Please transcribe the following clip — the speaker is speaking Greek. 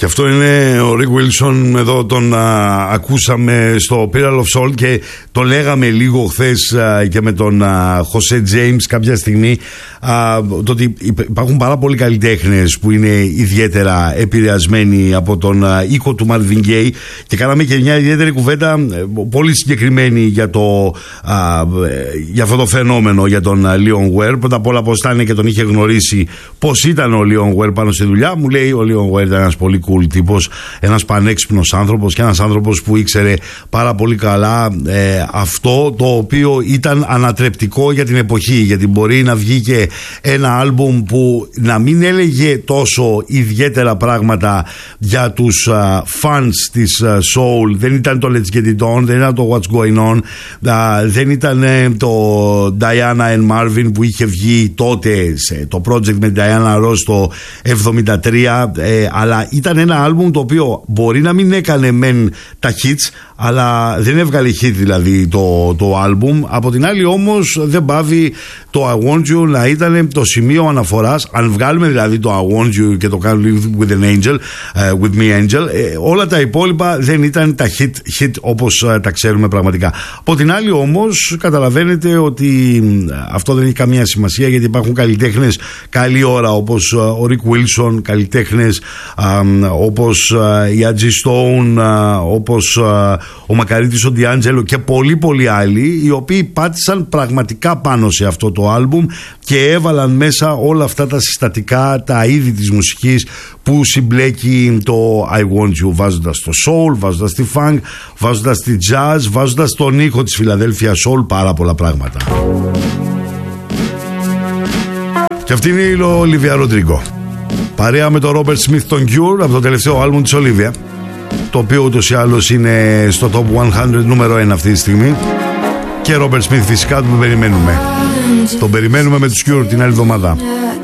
Και αυτό είναι ο Rick Wilson. Εδώ τον ακούσαμε στο Pearl of Salt και το λέγαμε λίγο χθες και με τον Jose James κάποια στιγμή, το ότι υπάρχουν πάρα πολλοί καλλιτέχνες που είναι ιδιαίτερα επηρεασμένοι από τον ήχο του Marvin Gaye, και κάναμε και μια ιδιαίτερη κουβέντα πολύ συγκεκριμένη για αυτό το φαινόμενο, για τον Leon Ware. Πρώτα απ' όλα πώς ήταν και τον είχε γνωρίσει, πώς ήταν ο Leon Ware πάνω στη δουλειά. Μου λέει ο Leon Ware ήταν ένας πολύ cool τύπος, ένας πανέξυπνος άνθρωπος και ένας άνθρωπος που ήξερε πάρα πολύ καλά αυτό το οποίο ήταν ανατρεπτικό για την εποχή, γιατί μπορεί να βγει και ένα άλμπουμ που να μην έλεγε τόσο ιδιαίτερα πράγματα για τους fans της soul. Δεν ήταν το Let's Get It On, δεν ήταν το What's Going On, δεν ήταν το Diana and Marvin που είχε βγει τότε σε το project με Diana Ross το 73, αλλά ήταν ένα άλμπουμ το οποίο μπορεί να μην έκανε μεν τα hits, αλλά δεν έβγαλε hit δηλαδή το άλμπουμ. Από την άλλη όμως δεν πάβει το I Want You να ήταν το σημείο αναφοράς. Αν βγάλουμε δηλαδή το I Want You και το Can't Live With an Angel, With Me Angel, όλα τα υπόλοιπα δεν ήταν τα hit όπως τα ξέρουμε πραγματικά. Από την άλλη όμως καταλαβαίνετε ότι αυτό δεν έχει καμία σημασία, γιατί υπάρχουν καλλιτέχνες καλή ώρα όπως ο Rick Wilson, καλλιτέχνες όπως η Angie Stone, όπως ο Μακαρίτης ο D'Angelo και πολλοί άλλοι, οι οποίοι πάτησαν πραγματικά πάνω σε αυτό το άλμπουμ και έβαλαν μέσα όλα αυτά τα συστατικά, τα είδη της μουσικής που συμπλέκει το I Want You, βάζοντας το soul, βάζοντας τη funk, βάζοντας τη jazz, βάζοντας τον ήχο της Philadelphia Soul, πάρα πολλά πράγματα. Και αυτή είναι η Olivia Rodrigo, παρέα με τον Robert Smith, τον Cure, από το τελευταίο άλμπουμ της Olivia, το οποίο ούτως ή άλλως είναι στο Top 100 νούμερο 1 αυτή τη στιγμή. Και Robert Smith φυσικά τον περιμένουμε. Τον περιμένουμε με τους Cure την άλλη εβδομάδα.